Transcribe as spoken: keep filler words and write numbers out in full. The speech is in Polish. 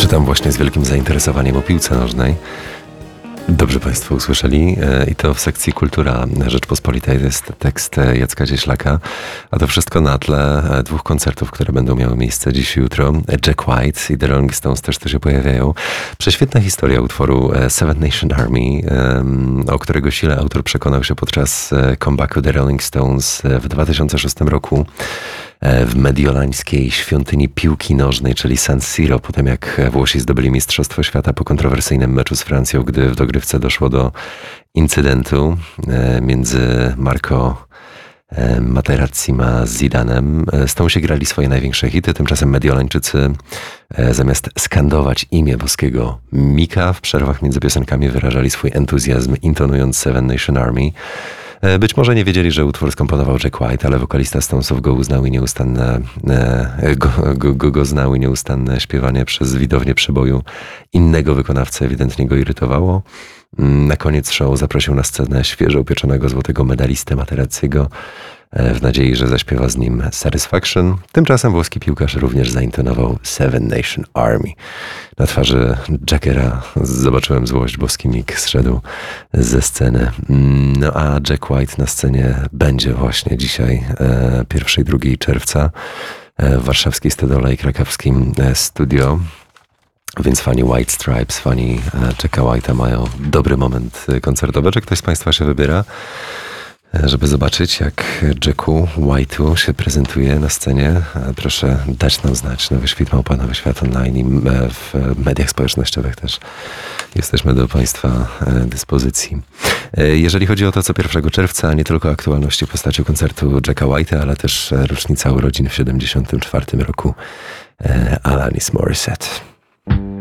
Czytam właśnie z wielkim zainteresowaniem o piłce nożnej. Dobrze Państwo usłyszeli i to w sekcji Kultura Rzeczpospolitej. To jest tekst Jacka Cieślaka, a to wszystko na tle dwóch koncertów, które będą miały miejsce dziś i jutro. Jack White i The Rolling Stones też tu się pojawiają. Prześwietna historia utworu Seven Nation Army, o którego sile autor przekonał się podczas comebacku The Rolling Stones w dwa tysiące szóstym roku w mediolańskiej świątyni piłki nożnej, czyli San Siro, po tym jak Włosi zdobyli Mistrzostwo Świata po kontrowersyjnym meczu z Francją, gdy w dogrywce doszło do incydentu między Marco Materazzim a Zidanem. Stonesie grali swoje największe hity, tymczasem Mediolańczycy zamiast skandować imię boskiego Mika w przerwach między piosenkami wyrażali swój entuzjazm, intonując Seven Nation Army. Być może nie wiedzieli, że utwór skomponował Jack White, ale wokalista Stonesów go uznał i nieustanne, go, go, go, go znał i nieustanne śpiewanie przez widownię przeboju innego wykonawcę ewidentnie go irytowało. Na koniec show zaprosił na scenę świeżo upieczonego złotego medalistę Materazziego w nadziei, że zaśpiewa z nim Satisfaction. Tymczasem włoski piłkarz również zaintonował Seven Nation Army. Na twarzy Jackera zobaczyłem złość, boski Mick zszedł ze sceny. No a Jack White na scenie będzie właśnie dzisiaj, pierwszego i drugiego czerwca w warszawskiej Stodole i krakowskim studio. Więc fani White Stripes, fani Jacka White'a mają dobry moment koncertowy. Czy ktoś z Państwa się wybiera, żeby zobaczyć, jak Jacku White'u się prezentuje na scenie? Proszę dać nam znać. Nowy Świt, Małpa, Nowy Świat online i w mediach społecznościowych też jesteśmy do Państwa dyspozycji. Jeżeli chodzi o to, co pierwszego czerwca, nie tylko aktualności w postaci koncertu Jacka White'a, ale też rocznica urodzin w siedemdziesiątym czwartym roku Alanis Morissette.